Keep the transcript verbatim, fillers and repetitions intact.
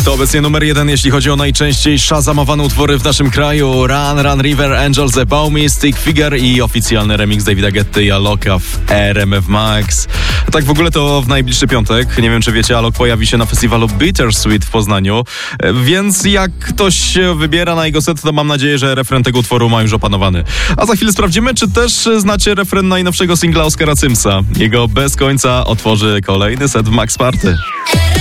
To obecnie numer jeden, jeśli chodzi o najczęściej szazamowane utwory w naszym kraju. Run, Run River, Angels Above Me, Stick Figure i oficjalny remix Davida Guetty i Aloka w R M F Max. Tak w ogóle to w najbliższy piątek, nie wiem czy wiecie, Alok pojawi się na festiwalu Bittersweet w Poznaniu, więc jak ktoś się wybiera na jego set, to mam nadzieję, że refren tego utworu ma już opanowany. A za chwilę sprawdzimy, czy też znacie refren najnowszego singla Oskara Symsa. Jego Bez końca otworzy kolejny set w Max Party.